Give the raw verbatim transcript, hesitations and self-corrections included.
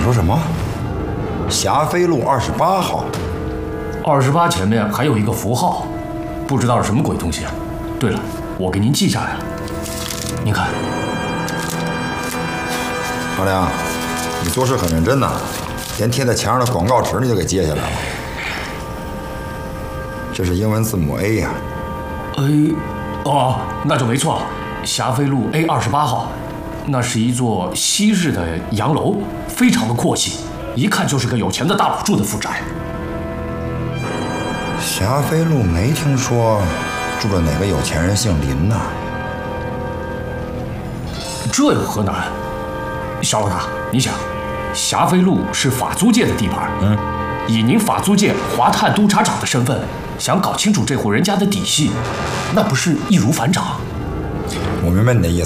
说什么？霞飞路二十八号。 二十八前面还有一个符号，不知道是什么鬼东西。对了，我给您记下来了。您看， 老梁，你做事很认真呐，连贴在墙上的广告纸你都给接下来了。这是英文字母 A 呀、 啊。A， 哦，那就没错了。霞飞路 A 二十八号，那是一座昔日的洋楼，非常的阔气，一看就是个有钱的大佬住的富宅。 霞飞路没听说住着哪个有钱人姓林呐？ 这有何难？小老大，你想，霞飞路是法租界的地盘，嗯，以您法租界华泰督察长的身份，想搞清楚这户人家的底细，那不是易如反掌？ 我明白你的意思。